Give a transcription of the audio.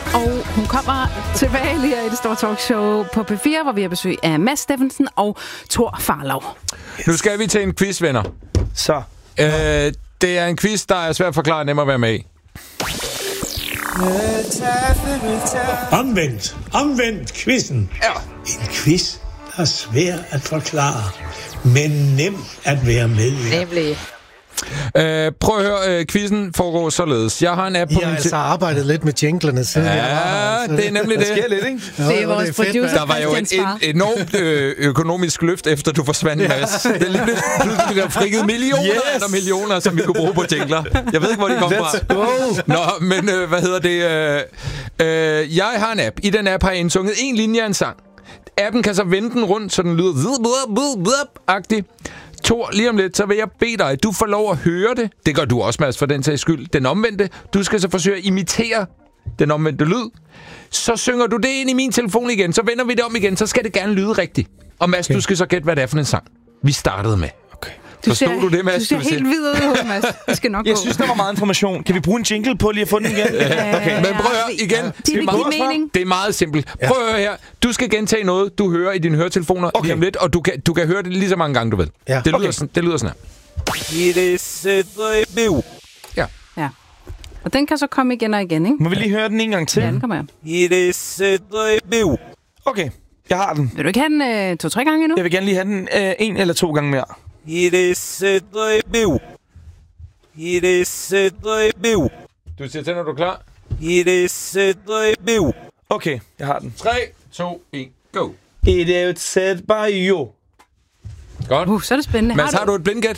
Og hun kommer tilbage lige her i det store talkshow på P4, hvor vi har besøg af Mads Steffensen og Thor Farlov. Nu skal vi til en quiz, venner. Så. Det er en quiz, der er svært at forklare, nemmere at være med i. Omvendt quizzen. Ja. En quiz, der er svær at forklare, men nem at være med i. Nemlig. Prøv at høre, quizzen foregår således. Jeg har en app på I har altså arbejdet lidt med jinglerne siden. Ja, det er nemlig det. Der sker lidt, ikke? Det er vores producer. Der var jo et enormt økonomisk løft, efter du forsvandt, Mads. Det er lige pludselig der frikket millioner og millioner, som vi kunne bruge på jingler. Jeg ved ikke, hvor de kom fra. Nå, men hvad hedder det? Jeg har en app. I den app har jeg indsunget en linje af en sang. Appen kan så vende den rundt, så den lyder agtig. Thor, lige om lidt, så vil jeg bede dig, du får lov at høre det. Det gør du også, Mads, for den sags skyld. Den omvendte. Du skal så forsøge at imitere den omvendte lyd. Så synger du det ind i min telefon igen. Så vender vi det om igen. Så skal det gerne lyde rigtigt. Og Mads, du skal så gætte, hvad det er for en sang, vi startede med. Okay. Forstod du det, Mads? Du ser helt hvid ud, Mads. Det skal nok gå. Jeg synes, der var meget information. Kan vi bruge en jingle på lige at få den igen? Okay. Men prøv at høre igen. Det er meget simpelt. Prøv at høre her. Du skal gentage noget, du hører i dine høretelefoner lige om lidt, og du kan høre det lige så mange gange, du vil. Ja. Det lyder sådan her. Ja. Ja. Og den kan så komme igen og igen, ikke? Må vi lige høre den en gang til? Ja, den kommer her. Okay, jeg har den. Vil du ikke have den 2-3 gange endnu? Jeg vil gerne lige have den 1 eller 2 gange mere. Du siger til, når du er klar. Okay, jeg har den. 3, 2, 1, go. It is said by you. Godt. Så er det spændende. Mads, har du et blindgæt?